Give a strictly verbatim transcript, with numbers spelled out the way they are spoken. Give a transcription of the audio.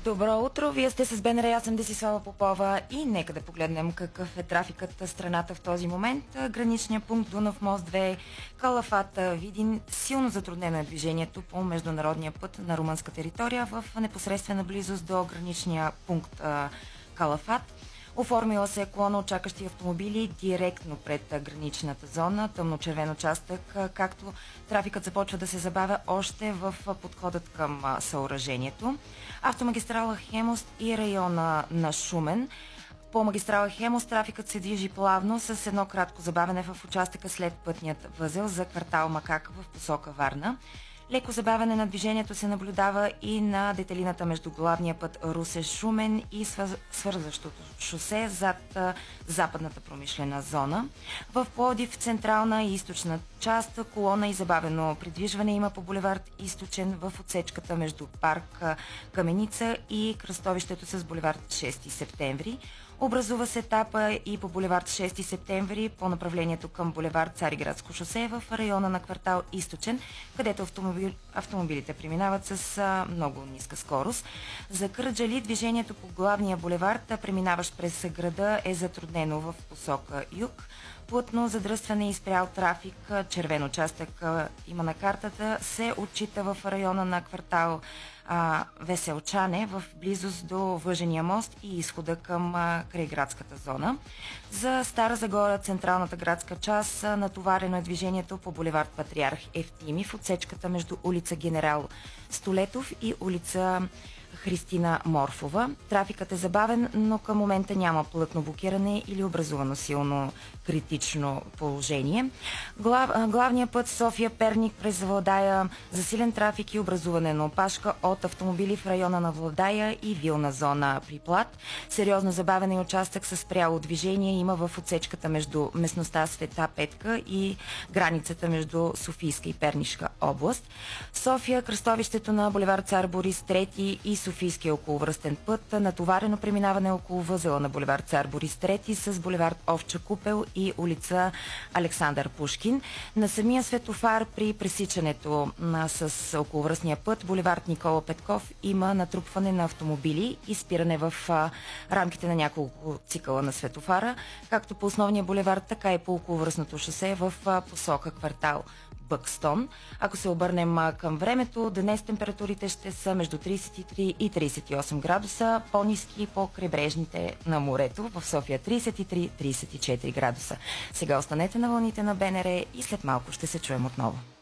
Добро утро! Вие сте с БНР, аз съм Десислава Попова и нека да погледнем какъв е трафикът в страната в този момент. Граничният пункт Дунав мост две, Калафат, Видин. Силно затруднено е движението по международния път на румънска територия в непосредствена близост до граничния пункт Калафат. Оформила се е колона от чакащи автомобили директно пред граничната зона, тъмно-червен участък, както трафикът започва да се забавя още в подходът към съоръжението. Автомагистрала Хемус и района на Шумен. По магистрала Хемус трафикът се движи плавно с едно кратко забавяне в участъка след пътният възел за квартал Макак в посока Варна. Леко забавяне на движението се наблюдава и на детелината между главния път Русе-Шумен и свързващото шосе зад западната промишлена зона. В Пловдив, централна и източна част, колона и забавено придвижване има по булевард Източен в отсечката между парк Каменица и кръстовището с булевард шести септември. Образува се етапа и по булевард шести септември по направлението към булевард Цариградско шосе в района на квартал Източен, където автомобили, автомобилите преминават с а, много ниска скорост. За Кърджали движението по главния булевард, преминаващ през града, е затруднено в посока юг. Плътно задръстване и спрял трафик, червен участък има на картата, се отчита в района на квартал а, Веселчане, в близост до Въжения мост и изхода към а, крайградската зона. За Стара Загора, централната градска част, натоварено е движението по булевард Патриарх Евтими в отсечката между улица Генерал Столетов и улица Христина Морфова. Трафикът е забавен, но към момента няма плътно блокиране или образувано силно критично положение. Глав, главният път София-Перник през Владая, засилен трафик и образуване на опашка от автомобили в района на Владая и вилна зона при Плат. Сериозно забавен участък с спряло движение има в отсечката между местността Света Петка и границата между Софийска и Пернишка област. София, кръстовището на булевард Цар Борис трети и Софийския околовръстен път, натоварено преминаване около възела на булевард Цар Борис трети с булевард Овча Купел и улица Александър Пушкин. На самия светофар при пресичането на, с околовръстния път булевард Никола Петков има натрупване на автомобили и спиране в а, рамките на няколко цикъла на светофара, както по основния булевард, така и по околовръстното шосе в а, посока квартал Бъкстон. Ако се обърнем към времето, днес температурите ще са между тридесет и три и тридесет и осем градуса, по-ниски по крайбрежните на морето. В София тридесет и три до тридесет и четири градуса. Сега останете на вълните на БНР и след малко ще се чуем отново.